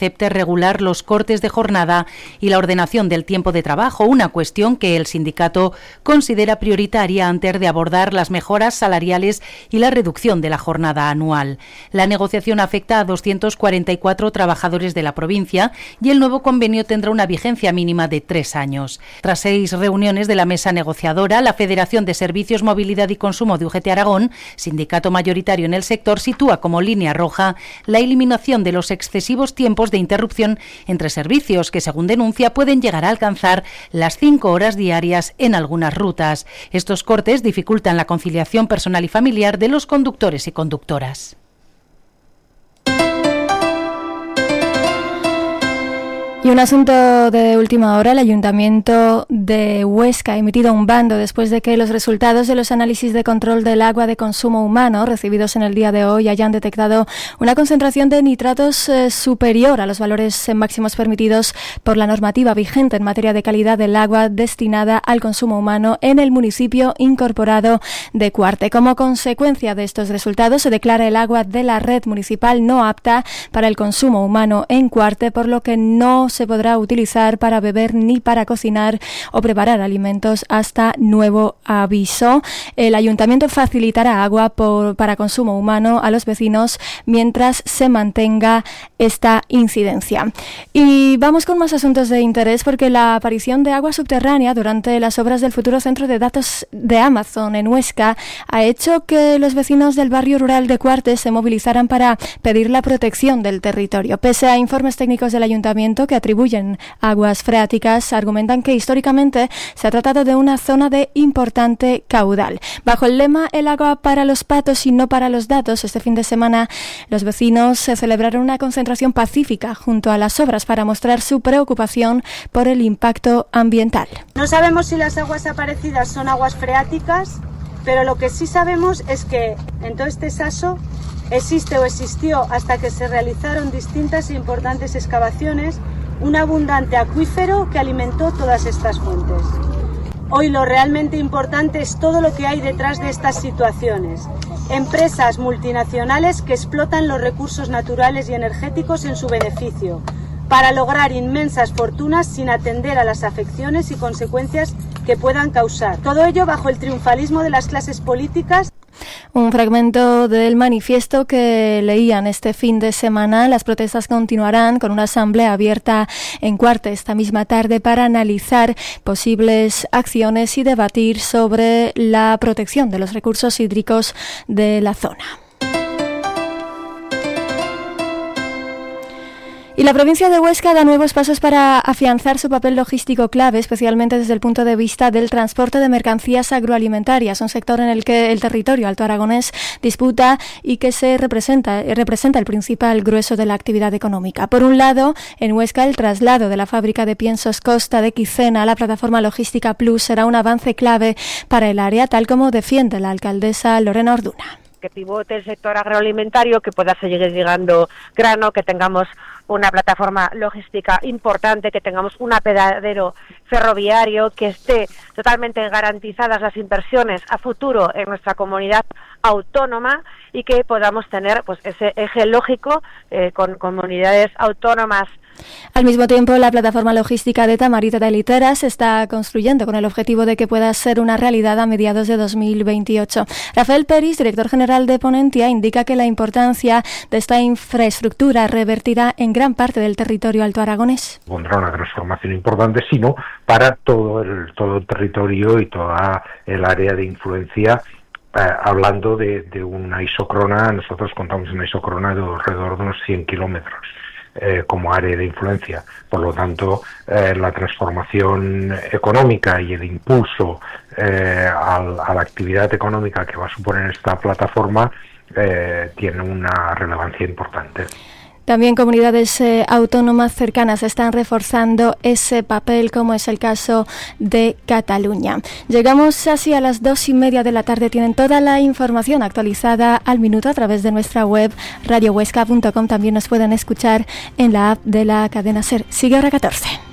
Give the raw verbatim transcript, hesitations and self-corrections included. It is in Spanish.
acepte regular los cortes de jornada y la ordenación del tiempo de trabajo, una cuestión que el sindicato considera prioritaria antes de abordar las mejoras salariales y la reducción de la jornada anual. La negociación afecta a doscientos cuarenta y cuatro trabajadores de la provincia y el nuevo convenio tendrá una vigencia mínima de tres años. Tras seis reuniones de la mesa negociadora, la Federación de Servicios, Movilidad y Consumo de U G T Aragón, sindicato mayoritario en el sector, sitúa como línea roja la eliminación de los excesivos tiempos de interrupción entre servicios que, según denuncia, pueden llegar a alcanzar las cinco horas diarias en algunas rutas. Estos cortes dificultan la conciliación personal y familiar de los conductores y conductoras. Y un asunto de última hora, el Ayuntamiento de Huesca ha emitido un bando después de que los resultados de los análisis de control del agua de consumo humano recibidos en el día de hoy hayan detectado una concentración de nitratos eh, superior a los valores eh, máximos permitidos por la normativa vigente en materia de calidad del agua destinada al consumo humano en el municipio incorporado de Cuarte. Como consecuencia de estos resultados, se declara el agua de la red municipal no apta para el consumo humano en Cuarte, por lo que no se podrá utilizar para beber ni para cocinar o preparar alimentos hasta nuevo aviso. El ayuntamiento facilitará agua por, para consumo humano a los vecinos mientras se mantenga esta incidencia. Y vamos con más asuntos de interés, porque la aparición de agua subterránea durante las obras del futuro centro de datos de Amazon en Huesca ha hecho que los vecinos del barrio rural de Cuarte se movilizaran para pedir la protección del territorio. Pese a informes técnicos del ayuntamiento que atribuyen aguas freáticas, argumentan que históricamente se ha tratado de una zona de importante caudal. Bajo el lema "El agua para los patos y no para los datos", este fin de semana los vecinos se celebraron una concentración pacífica junto a las obras para mostrar su preocupación por el impacto ambiental. No sabemos si las aguas aparecidas son aguas freáticas, pero lo que sí sabemos es que en todo este saso existe o existió, hasta que se realizaron distintas e importantes excavaciones, un abundante acuífero que alimentó todas estas fuentes. Hoy lo realmente importante es todo lo que hay detrás de estas situaciones. Empresas multinacionales que explotan los recursos naturales y energéticos en su beneficio, para lograr inmensas fortunas sin atender a las afecciones y consecuencias que puedan causar. Todo ello bajo el triunfalismo de las clases políticas. Un fragmento del manifiesto que leían este fin de semana. Las protestas continuarán con una asamblea abierta en Cuarte esta misma tarde para analizar posibles acciones y debatir sobre la protección de los recursos hídricos de la zona. Y la provincia de Huesca da nuevos pasos para afianzar su papel logístico clave, especialmente desde el punto de vista del transporte de mercancías agroalimentarias, un sector en el que el territorio alto aragonés disputa y que se representa, representa el principal grueso de la actividad económica. Por un lado, en Huesca, el traslado de la fábrica de piensos Costa de Quicena a la plataforma logística Plus será un avance clave para el área, tal como defiende la alcaldesa Lorena Orduna. Que pivote el sector agroalimentario, que pueda seguir llegando grano, que tengamos una plataforma logística importante, que tengamos un apeadero ferroviario, que esté totalmente garantizadas las inversiones a futuro en nuestra comunidad autónoma y que podamos tener pues ese eje lógico eh, con comunidades autónomas. Al mismo tiempo, la plataforma logística de Tamarita de Litera se está construyendo con el objetivo de que pueda ser una realidad a mediados de dos mil veintiocho. Rafael Peris, director general de Ponentia, indica que la importancia de esta infraestructura revertirá en gran parte del territorio alto aragonés. Pondrá una transformación importante, sino para todo el, todo el territorio y toda el área de influencia. Eh, hablando de, de una isocrona, nosotros contamos una isocrona de alrededor de unos cien kilómetros. Eh, como área de influencia. Por lo tanto, eh, la transformación económica y el impulso eh, al, a la actividad económica que va a suponer esta plataforma eh, tiene una relevancia importante. También comunidades eh, autónomas cercanas están reforzando ese papel, como es el caso de Cataluña. Llegamos así a las dos y media de la tarde. Tienen toda la información actualizada al minuto a través de nuestra web radio huesca punto com. También nos pueden escuchar en la app de la cadena SER. Sigue Hora catorce.